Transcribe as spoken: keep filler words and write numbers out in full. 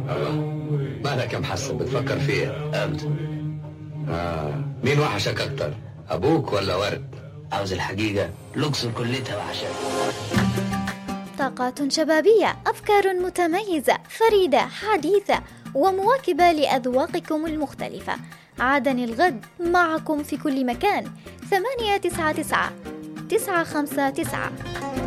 مالك يا محسن بتفكر فيها؟ أبدا. آه. مين وحشك أكتر؟ أبوك ولا ورد؟ عاوز الحقيقة الأقصر كلتها وحشاني. طاقات شبابية، أفكار متميزة فريدة حديثة ومواكبة لأذواقكم المختلفة. عادن الغد معكم في كل مكان. ثمانية تسعة تسعة تسعة خمسة تسعة.